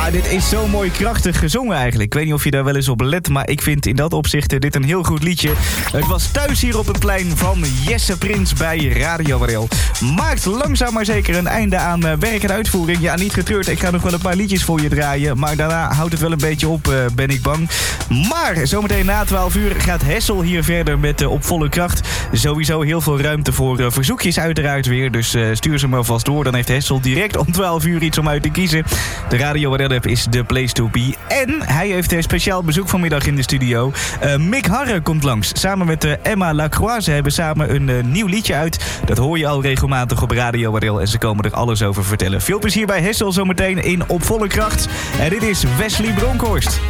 Maar dit is zo mooi krachtig gezongen eigenlijk. Ik weet niet of je daar wel eens op let, maar ik vind in dat opzicht dit een heel goed liedje. Het was thuis hier op het plein van Jesse Prins bij Radio Warel. Maakt langzaam maar zeker een einde aan werk en uitvoering. Ja, niet getreurd. Ik ga nog wel een paar liedjes voor je draaien. Maar daarna houdt het wel een beetje op, ben ik bang. Maar zometeen na 12 uur gaat Hessel hier verder met Op Volle Kracht. Sowieso heel veel ruimte voor verzoekjes uiteraard weer. Dus stuur ze maar vast door. Dan heeft Hessel direct om 12 uur iets om uit te kiezen. De Radio Warel app is the place to be. En hij heeft een speciaal bezoek vanmiddag in de studio. Mick Harre komt langs. Samen met Emma Lacroix. Ze hebben samen een nieuw liedje uit. Dat hoor je al regelmatig op Radio Warel. En ze komen er alles over vertellen. Veel plezier bij Hessel zometeen in Op Volle Kracht. En dit is Wesley Bronkhorst.